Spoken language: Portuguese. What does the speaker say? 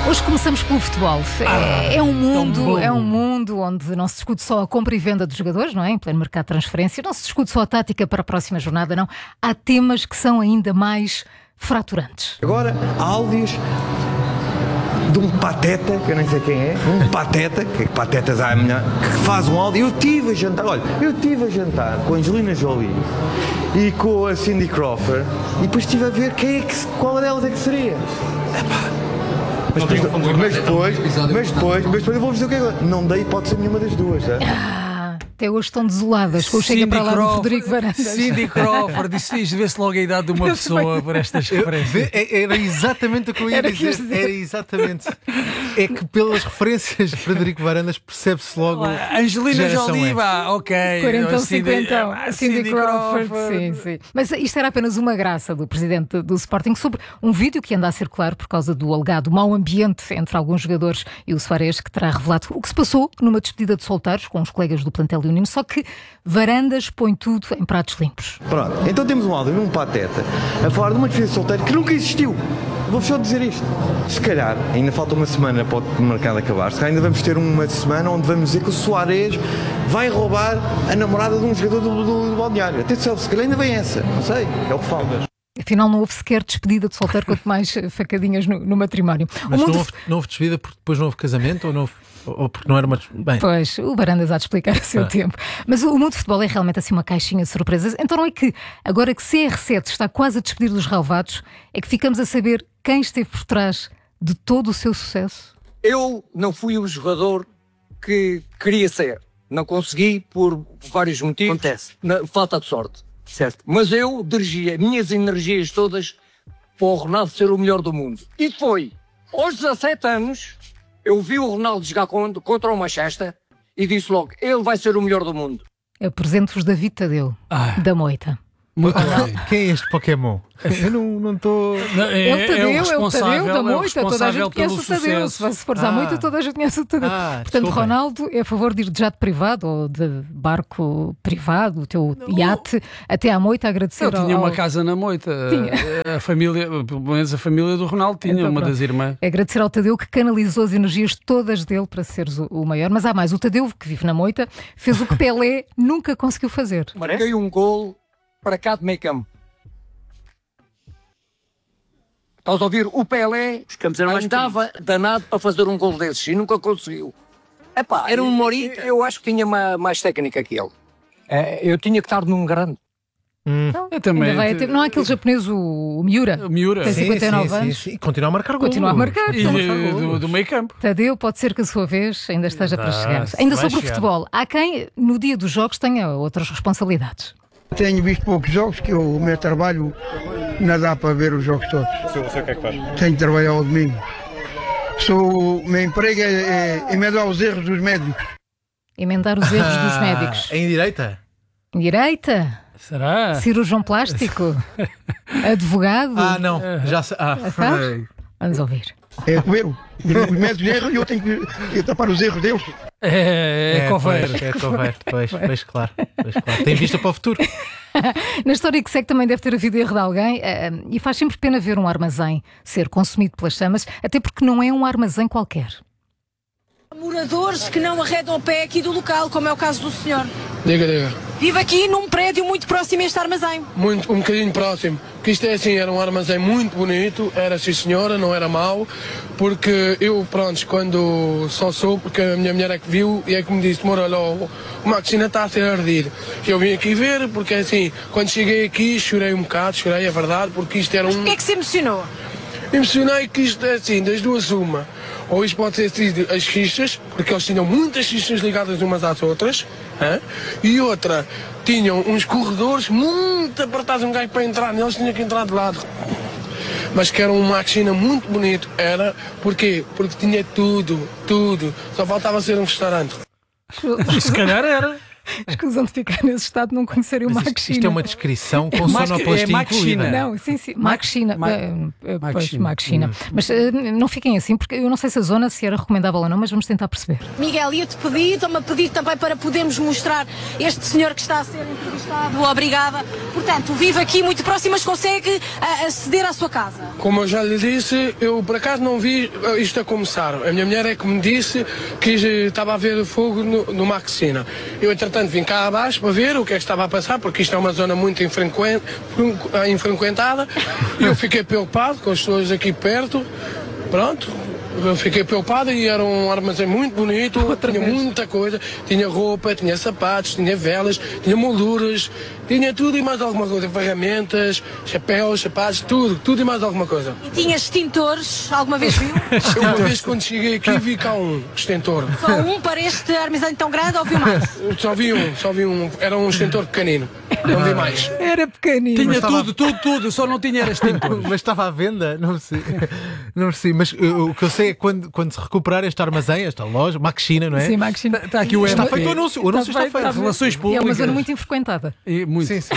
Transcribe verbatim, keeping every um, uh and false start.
Hoje começamos pelo futebol. É, é um mundo, é um mundo onde não se discute só a compra e venda dos jogadores, não é? Em pleno mercado de transferência, não se discute só a tática para a próxima jornada, não. Há temas que são ainda mais fraturantes. Agora, áudios de um pateta, que eu nem sei quem é, um pateta, que patetas há melhor, que faz um áudio. Eu tive a jantar, olha, eu tive a jantar com a Angelina Jolie e com a Cindy Crawford e depois estive a ver quem é que, qual delas é que seria. Epá. Mas depois, mas depois, mas depois, mas depois eu vou dizer o que é. Não dei hipótese nenhuma das duas, já. Ah, até hoje estão desoladas com o chega para lá do Frederico Varandas. Cindy Crawford, isso vê-se logo a idade de uma pessoa por estas referências. Era exatamente o que eu ia dizer. dizer. Era exatamente. É que pelas referências de Frederico Varandas percebe-se logo. Angelina Jolie, vá, ok. quarenta, cinquenta, Cindy Crawford. Sim, sim. Mas isto era apenas uma graça do presidente do Sporting sobre um vídeo que anda a circular por causa do alegado mau ambiente entre alguns jogadores e o Suárez, que terá revelado o que se passou numa despedida de solteiros com os colegas do plantel leonino, só que Varandas põe tudo em pratos limpos. Pronto, então temos um áudio de um pateta a falar de uma despedida de solteiro que nunca existiu. Vou só dizer isto. Se calhar, ainda falta uma semana para o mercado acabar, se calhar ainda vamos ter uma semana onde vamos dizer que o Suárez vai roubar a namorada de um jogador do, do, do balneário. Atenção, se calhar ainda vem essa, não sei, é o que falta. Afinal, não houve sequer despedida de solteiro, quanto mais facadinhas no, no matrimónio. Mas mundo... não, houve, não houve despedida porque depois não houve casamento ou, não houve, ou porque não era uma... Bem. Pois, o Varandas há de explicar a seu ah. tempo. Mas o mundo do futebol é realmente assim uma caixinha de surpresas. Então não é que, agora que C R sete está quase a despedir dos relevados, é que ficamos a saber quem esteve por trás de todo o seu sucesso? Eu não fui o jogador que queria ser. Não consegui por vários motivos. Acontece. Na falta de sorte. Certo. Mas eu dirigi as minhas energias todas para o Ronaldo ser o melhor do mundo. E foi, aos dezassete anos, eu vi o Ronaldo jogar contra o Manchester e disse logo, ele vai ser o melhor do mundo. Eu apresento-vos David Tadeu, ah. da Moita. Muito bem. Quem é este Pokémon? Eu não estou... É, é o Tadeu, é o, é o Tadeu da Moita. É Toda a gente conhece o Tadeu. Se fores ah. à Moita, toda a gente conhece o Tadeu. Ah, Portanto, desculpa. Ronaldo é a favor de ir de jato privado ou de barco privado, o teu não. iate, até à Moita, agradecer Eu tinha ao... uma casa na Moita. Tinha. A família, pelo menos a família do Ronaldo tinha, então, uma pronto. das irmãs. É agradecer ao Tadeu que canalizou as energias todas dele para seres o, o maior. Mas há mais, o Tadeu, que vive na Moita, fez o que Pelé nunca conseguiu fazer. Marquei um gol para cá de meio campo. Estás a ouvir? O Pelé andava danado para fazer um gol desses e nunca conseguiu. Epá, era um morita. Eu acho que tinha uma, mais técnica que ele. É, eu tinha que estar num grande. Hum. Não, eu também. Ter... Não há aquele japonês, o Miura? O Miura. Tem cinquenta e nove sim, sim, anos. Sim, sim. Continua a marcar gol. Continua a marcar. E do, do meio campo. Tadeu, pode ser que a sua vez ainda esteja ah, para chegar. Ainda sobre chegar. o futebol. Há quem, no dia dos jogos, tenha outras responsabilidades. Tenho visto poucos jogos, que eu, o meu trabalho não dá para ver os jogos todos. Você, você o que é que faz? Tenho que trabalhar ao domingo. Sou, o meu emprego é, é emendar os erros dos médicos. Emendar os erros dos médicos. Em direita? Em direita? Será? Cirurgião plástico? Advogado? Ah, não. Já sei. Ah, vamos ouvir. É coveiro. Os médicos erram e eu tenho que, que tapar os erros deles. É, é, é coveiro. É coveiro, pois, pois, claro, pois, claro. Tem vista para o futuro. Na história que segue também deve ter havido erro de alguém, uh, e faz sempre pena ver um armazém ser consumido pelas chamas, até porque não é um armazém qualquer. Há moradores que não arredam o pé aqui do local, como é o caso do senhor. Diga, diga. Vive aqui num prédio muito próximo a este armazém. Muito, um bocadinho próximo. Que isto é assim, era um armazém muito bonito, era sim senhora, não era mau, porque eu, pronto, quando só soube, porque a minha mulher é que viu e é que me disse, amor, olha, o Maxina está a ser ardido. Eu vim aqui ver, porque assim, quando cheguei aqui chorei um bocado, chorei, é verdade, porque isto era um... Mas porquê é que se emocionou? Emocionei que isto é assim, das duas uma. Ou isto pode ter sido as xixas, porque eles tinham muitas xixas ligadas umas às outras, hein? E outra, tinham uns corredores muito apertados, um gajo para entrar neles tinha que entrar de lado. Mas que era uma máquina muito bonito, era, porquê? Porque tinha tudo, tudo, só faltava ser um restaurante. Se calhar era. Escusam de ficar nesse estado de não conhecerem o Mas Max isto, China. isto é uma descrição com Max- sonoplastia é Max incluída. China. Não, sim, sim. Max China. Ma- Eh, eh, Max pois, China. Max China. Mas eh, não fiquem assim, porque eu não sei se a zona se era recomendável ou não, mas vamos tentar perceber. Miguel, ia-te pedir, estou-me a pedir também para podermos mostrar este senhor que está a ser entrevistado. Obrigada. Portanto, vive aqui muito próximo, mas consegue ah, aceder à sua casa. Como eu já lhe disse, eu por acaso não vi isto a começar. A minha mulher é que me disse que estava a haver fogo no, no Max China. Eu, entretanto, vim cá abaixo para ver o que é que estava a passar, porque isto é uma zona muito infrequen- infrequentada. Eu fiquei preocupado com as pessoas aqui perto. Pronto. Eu fiquei preocupado e era um armazém muito bonito, Outra tinha vez. muita coisa, tinha roupa, tinha sapatos, tinha velas, tinha molduras, tinha tudo e mais alguma coisa, ferramentas, chapéus, sapatos, tudo, tudo e mais alguma coisa. E tinha extintores, alguma vez viu? Eu uma vez quando cheguei aqui vi cá um extintor. Só um para este armazém tão grande ou viu mais? Só vi um, só vi um, era um extintor pequenino, não vi mais. Era pequenino. Tinha estava- tudo, tudo, tudo, só não tinha era extintor. Mas estava à venda? Não sei. Não sei. Mas uh, o que eu sei é que quando, quando se recuperar este armazém, esta loja, Max China, não é? Sim, Max China. Está aqui o Está M P. feito o anúncio. O anúncio está feito. feito. Relações E é uma públicas. zona muito infrequentada. E muito. Sim, sim.